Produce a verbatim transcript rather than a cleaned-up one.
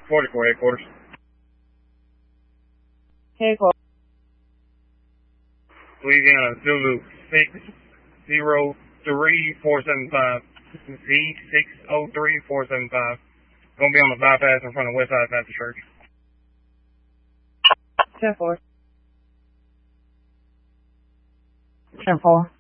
forty-four headquarters. Headquarters. Louisiana Zulu six zero three four seven five. Z six zero three four seven five. Gonna be on the bypass in front of West Side Baptist Church. ten four. ten four.